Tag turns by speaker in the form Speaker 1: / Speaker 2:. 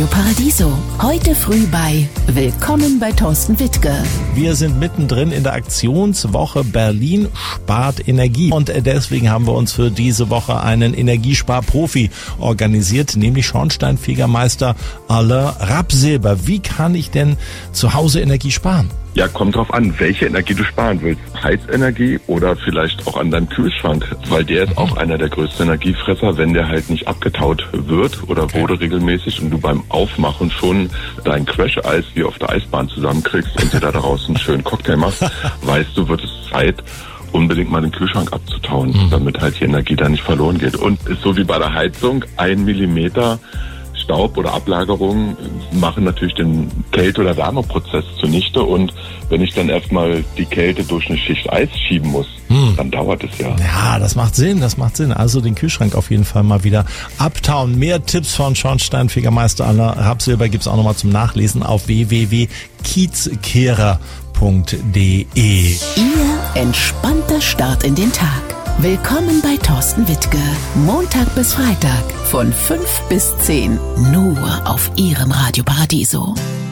Speaker 1: Radio Paradiso. Heute früh bei Willkommen bei Thorsten Wittke.
Speaker 2: Wir sind mittendrin in der Aktionswoche Berlin spart Energie. Und deswegen haben wir uns für diese Woche einen Energiesparprofi organisiert, nämlich Schornsteinfegermeister Alain Rapsilber. Wie kann ich denn zu Hause Energie sparen?
Speaker 3: Ja, kommt drauf an, welche Energie du sparen willst. Heizenergie oder vielleicht auch an deinem Kühlschrank, weil der ist auch einer der größten Energiefresser, wenn der halt nicht abgetaut wird oder wurde regelmäßig und du beim Aufmachen schon dein Crash-Eis wie auf der Eisbahn zusammenkriegst und dir da daraus einen schönen Cocktail machst, weißt du, wird es Zeit, unbedingt mal den Kühlschrank abzutauen, damit halt die Energie da nicht verloren geht. Und ist so wie bei der Heizung, 1 Millimeter Staub oder Ablagerungen machen natürlich den Kälte- oder Wärmeprozess zunichte, und wenn ich dann erstmal die Kälte durch eine Schicht Eis schieben muss, dann dauert es ja.
Speaker 2: Ja, das macht Sinn. Also den Kühlschrank auf jeden Fall mal wieder abtauen. Mehr Tipps von Schornsteinfegermeister Alain Rapsilber gibt's auch nochmal zum Nachlesen auf www.kiezkehrer.de.
Speaker 1: Ihr entspannter Start in den Tag. Willkommen bei Thorsten Wittke. Montag bis Freitag von 5 bis 10. Nur auf Ihrem Radio Paradiso.